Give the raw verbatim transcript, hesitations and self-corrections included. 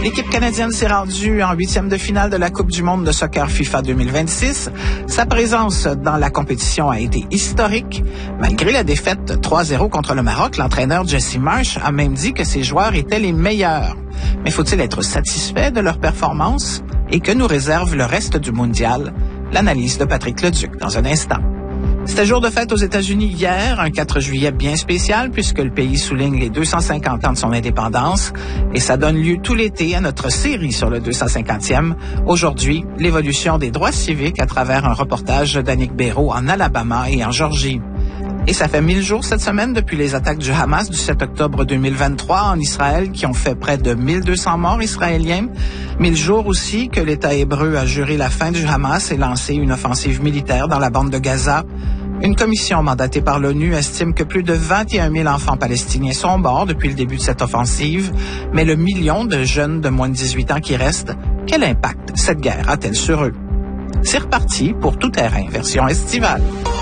L'équipe canadienne s'est rendue en huitième de finale de la Coupe du monde de soccer FIFA deux mille vingt-six. Sa présence dans la compétition a été historique. Malgré la défaite trois zéro contre le Maroc, l'entraîneur Jesse Marsch a même dit que ses joueurs étaient les meilleurs. Mais faut-il être satisfait de leur performance? Et que nous réserve le reste du mondial? L'analyse de Patrick Leduc dans un instant. C'était jour de fête aux États-Unis hier, un quatre juillet bien spécial puisque le pays souligne les deux cent cinquante ans de son indépendance et ça donne lieu tout l'été à notre série sur le deux cent cinquantième. Aujourd'hui, l'évolution des droits civiques à travers un reportage d'Annick Béraud en Alabama et en Georgie. Et ça fait mille jours cette semaine depuis les attaques du Hamas du sept octobre deux mille vingt-trois en Israël qui ont fait près de mille deux cents morts israéliens. Mille jours aussi que l'État hébreu a juré la fin du Hamas et lancé une offensive militaire dans la bande de Gaza. Une commission mandatée par l'ONU estime que plus de vingt et un mille enfants palestiniens sont morts depuis le début de cette offensive. Mais le million de jeunes de moins de dix-huit ans qui restent, quel impact cette guerre a-t-elle sur eux? C'est reparti pour Tout terrain, version estivale.